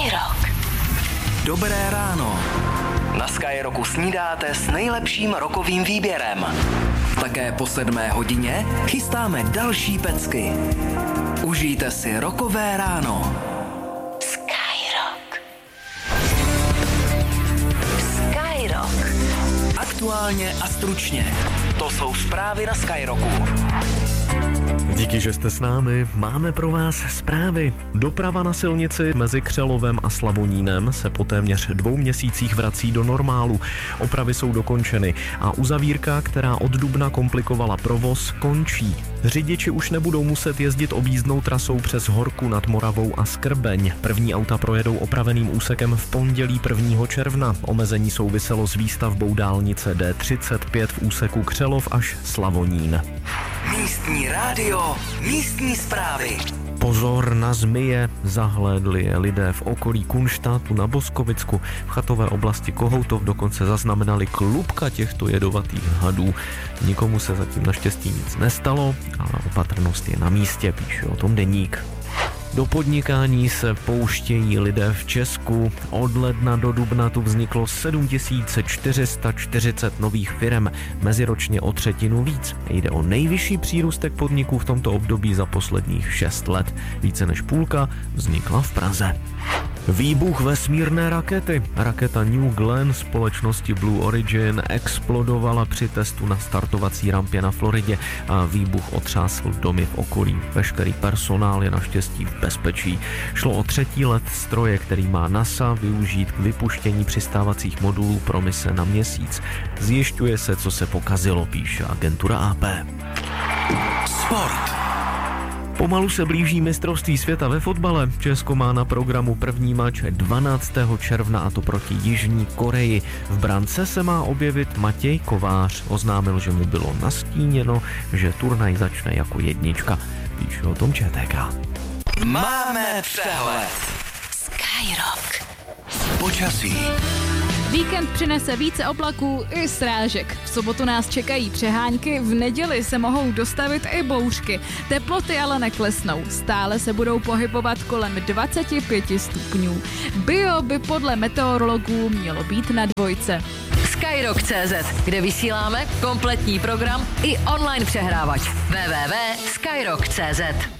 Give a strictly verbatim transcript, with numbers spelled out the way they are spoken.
Skyrock. Dobré ráno. Na Skyrocku snídáte s nejlepším rockovým výběrem. Také po sedmé hodině chystáme další pecky. Užijte si rockové ráno. Skyrock. Skyrock. Aktuálně a stručně. To jsou zprávy na Skyrocku. Díky, že jste s námi. Máme pro vás zprávy. Doprava na silnici mezi Křelovem a Slavonínem se po téměř dvou měsících vrací do normálu. Opravy jsou dokončeny a uzavírka, která od dubna komplikovala provoz, končí. Řidiči už nebudou muset jezdit objízdnou trasou přes Horku nad Moravou a Skrbeň. První auta projedou opraveným úsekem v pondělí prvního června. Omezení souviselo s výstavbou dálnice D třicet pět v úseku Křelov až Slavonín. Místní rádio, místní zprávy. Pozor na zmije, zahlédli je lidé v okolí Kunštátu na Boskovicku. V chatové oblasti Kohoutov dokonce zaznamenali klubka těchto jedovatých hadů. Nikomu se zatím naštěstí nic nestalo, ale opatrnost je na místě, píše o tom Deník. Do podnikání se pouštějí lidé v Česku. Od ledna do dubna tu vzniklo sedm tisíc čtyři sta čtyřicet nových firem, meziročně o třetinu víc. Jde o nejvyšší přírůstek podniků v tomto období za posledních šest let. Více než půlka vznikla v Praze. Výbuch vesmírné rakety. Raketa New Glenn společnosti Blue Origin explodovala při testu na startovací rampě na Floridě a výbuch otřásl domy v okolí. Veškerý personál je naštěstí v bezpečí. Šlo o třetí let stroje, který má NASA využít k vypuštění přistávacích modulů pro mise na Měsíc. Zjišťuje se, co se pokazilo, píše agentura A P. Sport. Pomalu se blíží mistrovství světa ve fotbale. Česko má na programu první mač dvanáctého června, a to proti Jižní Koreji. V brance se má objevit Matěj Kovář. Oznámil, že mu bylo nastíněno, že turnaj začne jako jednička. Píše o tom Č T K. Máme přehled. Skyrock. Počasí. Víkend přinese více oblaků i srážek. V sobotu nás čekají přehánky, v neděli se mohou dostavit i bouřky. Teploty ale neklesnou, stále se budou pohybovat kolem dvacet pět stupňů. Bio by podle meteorologů mělo být na dvojce. Skyrock tečka cé zet, kde vysíláme kompletní program i online přehrávač. w w w tečka skyrock tečka cé zet